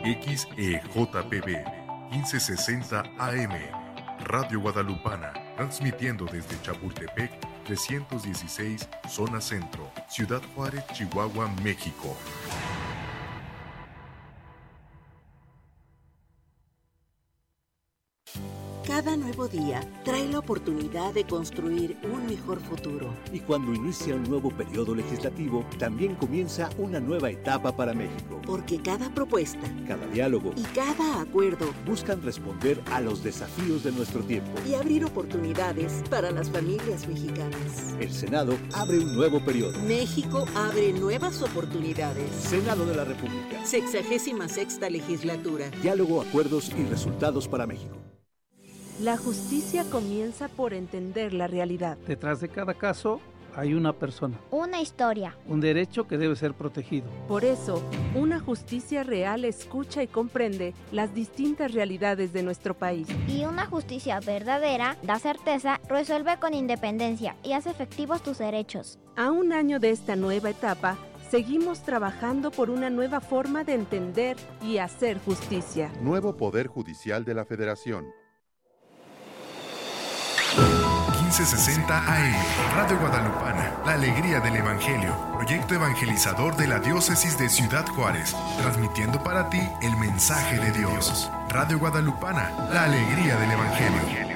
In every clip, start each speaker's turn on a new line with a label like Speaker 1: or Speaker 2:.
Speaker 1: XEJPB 1560 AM, Radio Guadalupana, transmitiendo desde Chapultepec 316, Zona Centro, Ciudad Juárez, Chihuahua, México.
Speaker 2: Cada nuevo día trae la oportunidad de construir un mejor futuro.
Speaker 3: Y cuando inicia un nuevo periodo legislativo, también comienza una nueva etapa para México.
Speaker 2: Porque cada propuesta,
Speaker 3: cada diálogo
Speaker 2: y cada acuerdo
Speaker 3: buscan responder a los desafíos de nuestro tiempo
Speaker 2: y abrir oportunidades para las familias mexicanas.
Speaker 3: El Senado abre un nuevo periodo.
Speaker 2: México abre nuevas oportunidades.
Speaker 3: Senado de la República.
Speaker 2: 66ª legislatura.
Speaker 3: Diálogo, acuerdos y resultados para México.
Speaker 4: La justicia comienza por entender la realidad.
Speaker 5: Detrás de cada caso hay una persona.
Speaker 6: Una historia.
Speaker 5: Un derecho que debe ser protegido.
Speaker 4: Por eso, una justicia real escucha y comprende las distintas realidades de nuestro país.
Speaker 6: Y una justicia verdadera da certeza, resuelve con independencia y hace efectivos tus derechos.
Speaker 4: A un año de esta nueva etapa, seguimos trabajando por una nueva forma de entender y hacer justicia.
Speaker 7: Nuevo Poder Judicial de la Federación.
Speaker 1: 1560 AM, Radio Guadalupana, la alegría del Evangelio, proyecto evangelizador de la diócesis de Ciudad Juárez, transmitiendo para ti el mensaje de Dios. Radio Guadalupana, la alegría del Evangelio.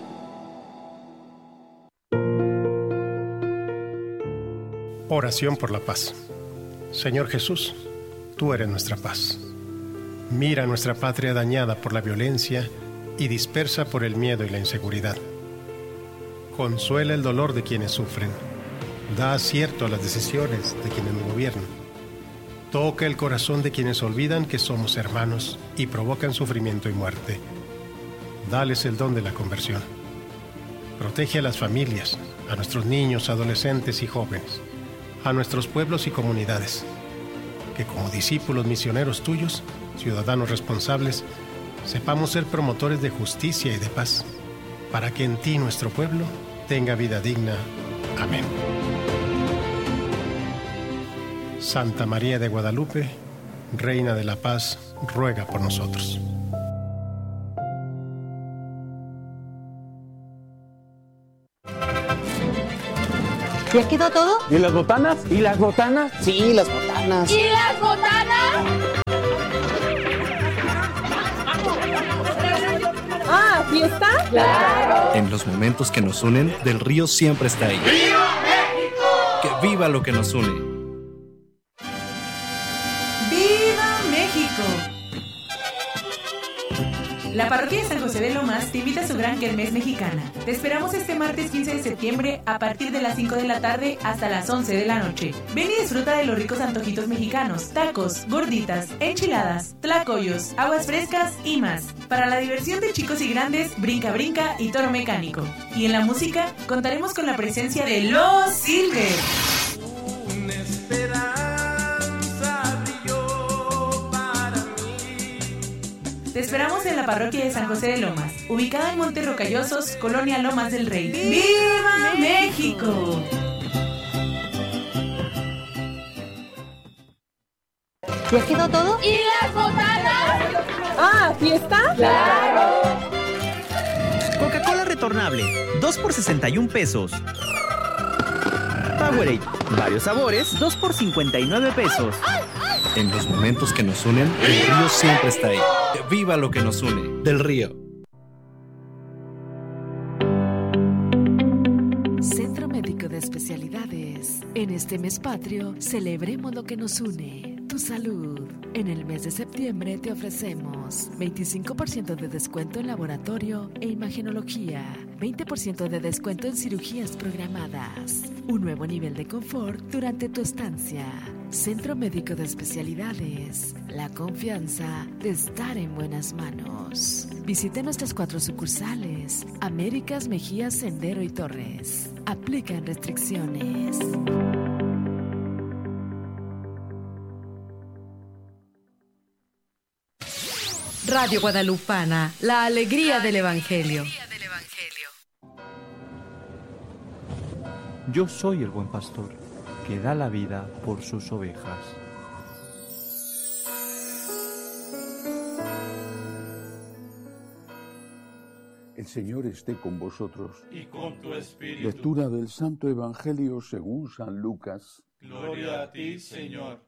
Speaker 8: Oración por la paz. Señor Jesús, tú eres nuestra paz. Mira nuestra patria dañada por la violencia y dispersa por el miedo y la inseguridad. Consuela el dolor de quienes sufren. Da acierto a las decisiones de quienes nos gobiernan. Toca el corazón de quienes olvidan que somos hermanos y provocan sufrimiento y muerte. Dales el don de la conversión. Protege a las familias, a nuestros niños, adolescentes y jóvenes, a nuestros pueblos y comunidades. Que como discípulos misioneros tuyos, ciudadanos responsables, sepamos ser promotores de justicia y de paz, para que en ti nuestro pueblo tenga vida digna. Amén. Santa María de Guadalupe, Reina de la Paz, ruega por nosotros.
Speaker 9: ¿Ya quedó todo?
Speaker 10: ¿Y las botanas?
Speaker 9: ¿Y las botanas? Sí, las botanas.
Speaker 11: ¿Y las botanas?
Speaker 12: ¿Fiesta?
Speaker 11: ¡Claro!
Speaker 13: En los momentos que nos unen, Del Río siempre está ahí.
Speaker 11: ¡Viva México!
Speaker 13: ¡Que viva lo que nos une!
Speaker 14: ¡Viva México! La parroquia de San José de Lomas te invita a su gran kermés mexicana. Te esperamos este martes 15 de septiembre a partir de las 5 de la tarde hasta las 11 de la noche. Ven y disfruta de los ricos antojitos mexicanos, tacos, gorditas, enchiladas, tlacoyos, aguas frescas y más. Para la diversión de chicos y grandes, brinca brinca y toro mecánico. Y en la música contaremos con la presencia de Los Silver. Te esperamos en la parroquia de San José de Lomas, ubicada en Montes Rocallosos, Colonia Lomas del Rey. ¡Viva México!
Speaker 9: ¿Ya quedó todo?
Speaker 11: ¿Y las botanas?
Speaker 12: ¿Fiesta?
Speaker 11: ¡Claro!
Speaker 15: Coca-Cola retornable, 2 por 61 pesos. Powerade, varios sabores, 2 por 59 pesos.
Speaker 13: En los momentos que nos unen, Del Río siempre está ahí. ¡Que viva lo que nos une! Del Río.
Speaker 16: Centro Médico de Especialidades. En este mes patrio, celebremos lo que nos une. Tu salud. En el mes de septiembre te ofrecemos 25% de descuento en laboratorio e imagenología, 20% de descuento en cirugías programadas, un nuevo nivel de confort durante tu estancia. Centro Médico de Especialidades, la confianza de estar en buenas manos. Visite nuestras 4 sucursales, Américas, Mejías, Sendero y Torres. Aplican restricciones.
Speaker 17: Radio Guadalupana, la alegría del Evangelio.
Speaker 18: Yo soy el buen pastor, que da la vida por sus ovejas.
Speaker 10: El Señor esté con vosotros.
Speaker 12: Y con tu espíritu.
Speaker 10: Lectura del Santo Evangelio según San Lucas.
Speaker 12: Gloria a ti, Señor.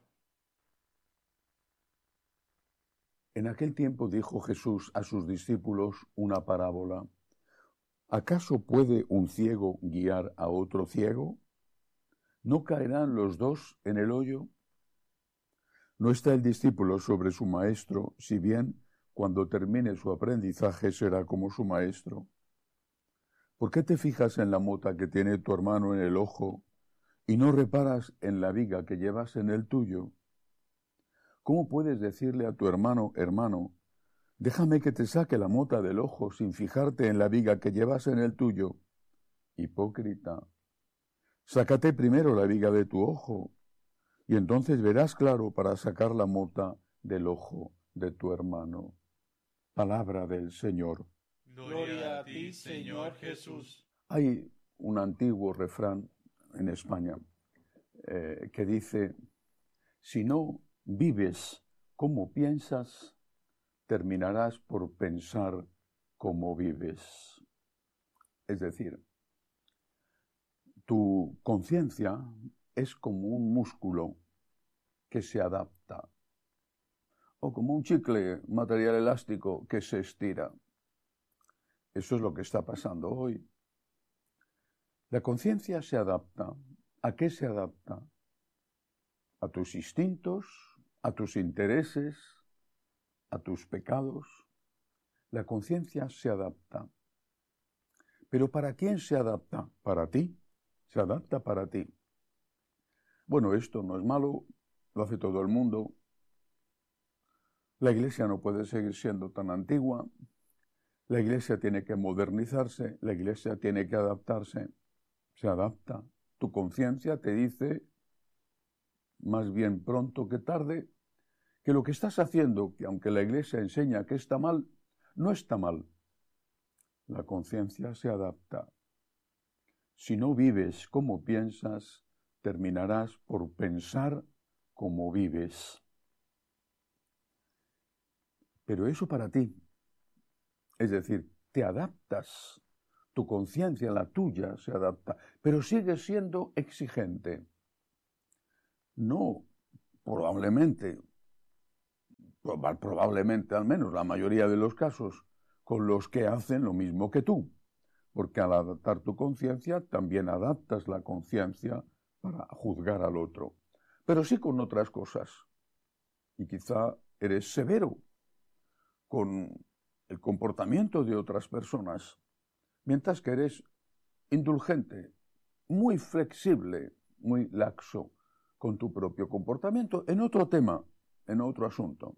Speaker 10: En aquel tiempo dijo Jesús a sus discípulos una parábola. ¿Acaso puede un ciego guiar a otro ciego? ¿No caerán los dos en el hoyo? No está el discípulo sobre su maestro, si bien cuando termine su aprendizaje será como su maestro. ¿Por qué te fijas en la mota que tiene tu hermano en el ojo y no reparas en la viga que llevas en el tuyo? ¿Cómo puedes decirle a tu hermano, hermano, déjame que te saque la mota del ojo sin fijarte en la viga que llevas en el tuyo? Hipócrita. Sácate primero la viga de tu ojo, y entonces verás claro para sacar la mota del ojo de tu hermano. Palabra del Señor.
Speaker 12: Gloria a ti, Señor Jesús.
Speaker 10: Hay un antiguo refrán en España que dice, si no vives como piensas, terminarás por pensar como vives. Es decir, tu conciencia es como un músculo que se adapta, o como un chicle, material elástico que se estira. Eso es lo que está pasando hoy. La conciencia se adapta. ¿A qué se adapta? A tus instintos, a tus intereses, a tus pecados. La conciencia se adapta. ¿Pero para quién se adapta? Para ti. Se adapta para ti. Bueno, esto no es malo, lo hace todo el mundo. La Iglesia no puede seguir siendo tan antigua. La Iglesia tiene que modernizarse, la Iglesia tiene que adaptarse. Se adapta. Tu conciencia te dice, más bien pronto que tarde, que lo que estás haciendo, que aunque la Iglesia enseña que está mal, no está mal. La conciencia se adapta. Si no vives como piensas, terminarás por pensar como vives. Pero eso para ti, es decir, te adaptas, tu conciencia, la tuya, se adapta, pero sigues siendo exigente. No, probablemente, al menos la mayoría de los casos, con los que hacen lo mismo que tú. Porque al adaptar tu conciencia, también adaptas la conciencia para juzgar al otro. Pero sí con otras cosas. Y quizá eres severo con el comportamiento de otras personas, mientras que eres indulgente, muy flexible, muy laxo con tu propio comportamiento en otro tema, en otro asunto.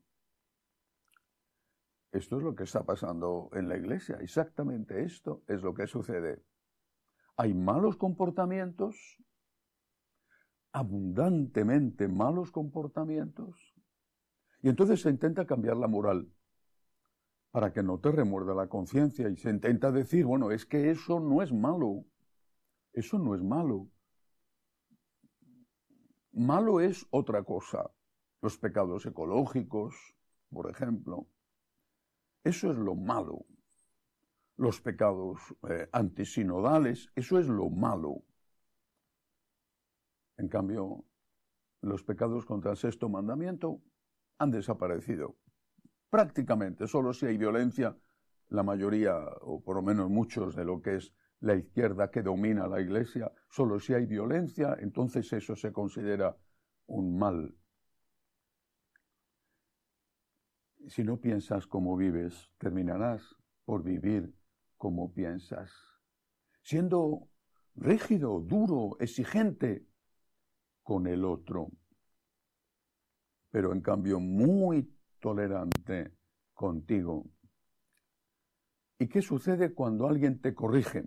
Speaker 10: Esto es lo que está pasando en la Iglesia, exactamente esto es lo que sucede. Hay malos comportamientos, abundantemente malos comportamientos, y entonces se intenta cambiar la moral para que no te remuerda la conciencia y se intenta decir, bueno, es que eso no es malo, eso no es malo. Malo es otra cosa, los pecados ecológicos, por ejemplo. Eso es lo malo. Los pecados antisinodales, eso es lo malo. En cambio, los pecados contra el sexto mandamiento han desaparecido. Prácticamente, solo si hay violencia, la mayoría, o por lo menos muchos de lo que es la izquierda que domina la Iglesia, solo si hay violencia, entonces eso se considera un mal. Si no piensas como vives, terminarás por vivir como piensas. Siendo rígido, duro, exigente con el otro. Pero en cambio muy tolerante contigo. ¿Y qué sucede cuando alguien te corrige?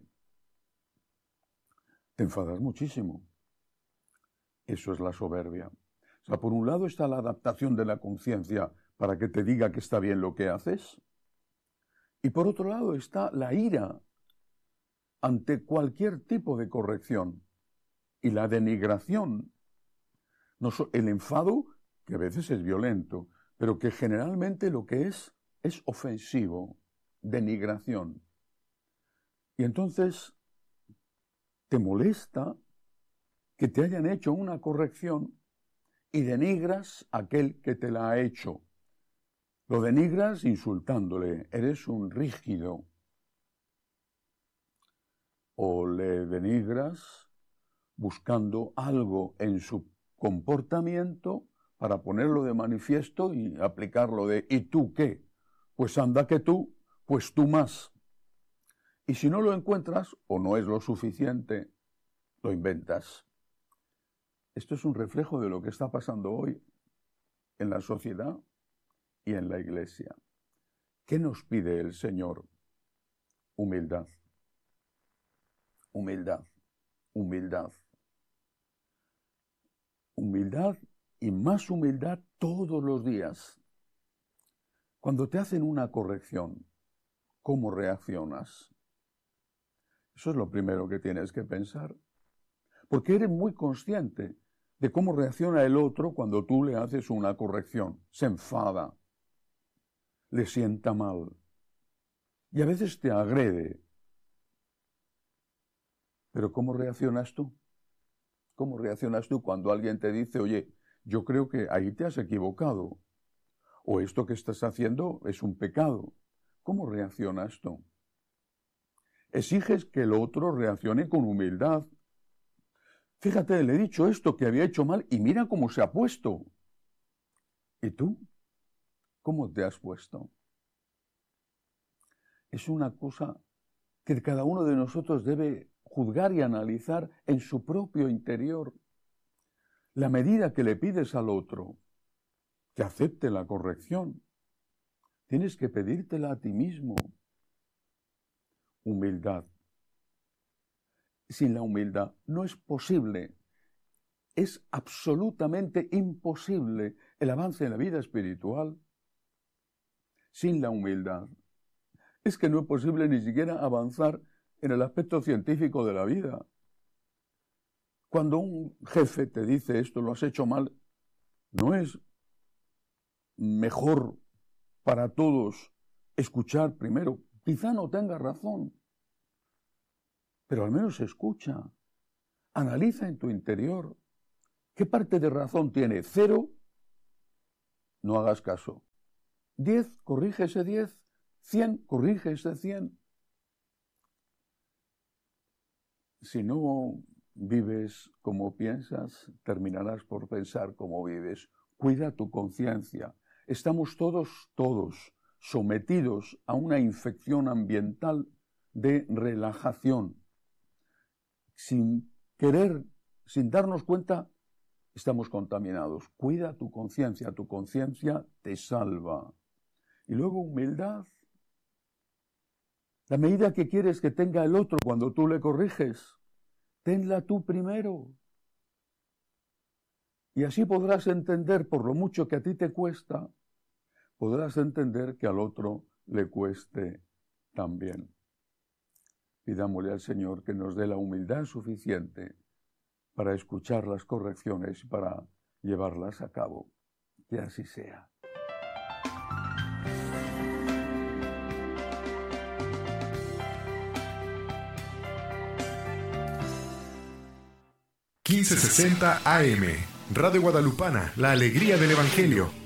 Speaker 10: Te enfadas muchísimo. Eso es la soberbia. O sea, por un lado está la adaptación de la conciencia para que te diga que está bien lo que haces. Y por otro lado está la ira ante cualquier tipo de corrección. Y la denigración, el enfado, que a veces es violento, pero que generalmente lo que es ofensivo, denigración. Y entonces te molesta que te hayan hecho una corrección y denigras a aquel que te la ha hecho. Lo denigras insultándole, eres un rígido. O le denigras buscando algo en su comportamiento para ponerlo de manifiesto y aplicarlo de ¿y tú qué? Pues anda que tú, pues tú más. Y si no lo encuentras o no es lo suficiente, lo inventas. Esto es un reflejo de lo que está pasando hoy en la sociedad y en la Iglesia. ¿Qué nos pide el Señor? Humildad. Humildad. Humildad. Humildad y más humildad todos los días. Cuando te hacen una corrección, ¿cómo reaccionas? Eso es lo primero que tienes que pensar. Porque eres muy consciente de cómo reacciona el otro cuando tú le haces una corrección. Se enfada, le sienta mal y a veces te agrede. Pero ¿cómo reaccionas tú? ¿Cómo reaccionas tú cuando alguien te dice, oye, yo creo que ahí te has equivocado? O esto que estás haciendo es un pecado. ¿Cómo reaccionas tú? Exiges que el otro reaccione con humildad. Fíjate, le he dicho esto que había hecho mal y mira cómo se ha puesto. ¿Y tú? ¿Cómo te has puesto? Es una cosa que cada uno de nosotros debe juzgar y analizar en su propio interior. La medida que le pides al otro, que acepte la corrección, tienes que pedírtela a ti mismo. Humildad. Sin la humildad no es posible, es absolutamente imposible el avance en la vida espiritual. Sin la humildad es que no es posible ni siquiera avanzar en el aspecto científico de la vida. Cuando un jefe te dice esto lo has hecho mal, no es mejor para todos escuchar primero. Quizá no tenga razón, pero al menos escucha. Analiza en tu interior. ¿Qué parte de razón tiene? 0, no hagas caso. 10, corrige ese 10. 100, corrige ese 100. Si no vives como piensas, terminarás por pensar como vives. Cuida tu conciencia. Estamos todos sometidos a una infección ambiental de relajación. Sin querer, sin darnos cuenta, estamos contaminados. Cuida tu conciencia te salva. Y luego humildad. La medida que quieres que tenga el otro cuando tú le corriges, tenla tú primero. Y así podrás entender, por lo mucho que a ti te cuesta, podrás entender que al otro le cueste también. Pidámosle al Señor que nos dé la humildad suficiente para escuchar las correcciones y para llevarlas a cabo. Que así sea.
Speaker 1: AM, Radio Guadalupana, la alegría del Evangelio.